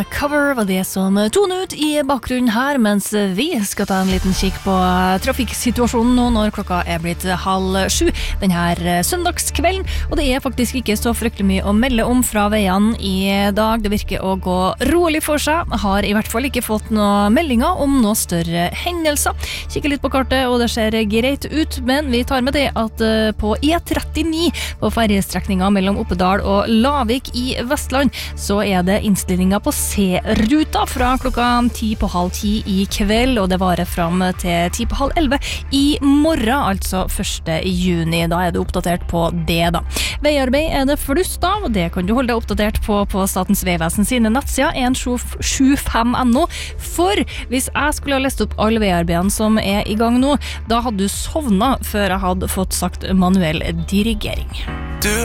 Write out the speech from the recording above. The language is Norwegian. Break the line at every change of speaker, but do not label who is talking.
Cover var det som toner ut i bakgrunnen her, mens vi skal ta en liten kikk på trafikksituasjonen nå når klokka blitt 6:30 denne søndagskvelden, og det faktisk ikke så fryktelig mye å melde om fra veiene i dag. Det virker å gå rolig for seg. Har i hvert fall ikke fått noen meldinger om noen større hendelser. Kikker litt på kartet, og det ser greit ut, men vi tar med det at på E39 på ferjestrekningen mellom Oppedal og Lavik i Vestland, så det innstillinger på C-ruta fra klokka 10:30 i kveld, og det varer fram til 10:30 i morgen, altså 1. juni. Da det oppdatert på det da. Veiarbeid det flust av, og det kan du holde deg oppdatert på Statens Vegvesen sine nettsider 175.no, for hvis jeg skulle ha lest opp alle veiarbeidene som i gang nå, da hadde du sovnet før jeg hadde fått sagt manuell dirigering.